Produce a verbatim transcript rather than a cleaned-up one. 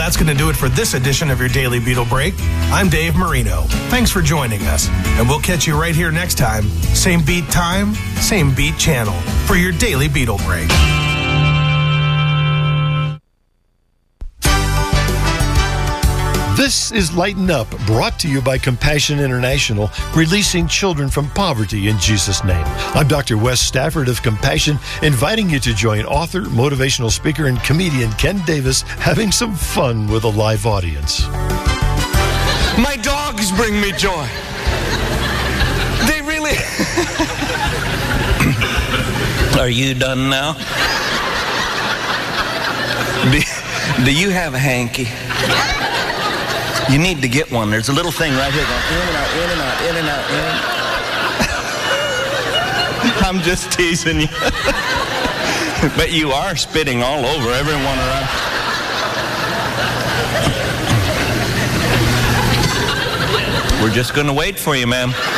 That's going to do it for this edition of your Daily Beetle Break. I'm Dave Marino. Thanks for joining us, and we'll catch you right here next time. Same beat time, same beat channel for your Daily Beetle Break. This is Lighten Up, brought to you by Compassion International, releasing children from poverty in Jesus' name. I'm Doctor Wes Stafford of Compassion, inviting you to join author, motivational speaker, and comedian Ken Davis having some fun with a live audience. My dogs bring me joy. They really... Are you done now? Do, do you have a hanky? You need to get one. There's a little thing right here going in and out, in and out, in and out, in and out. I'm just teasing you. But you are spitting all over everyone around. We're just going to wait for you, ma'am.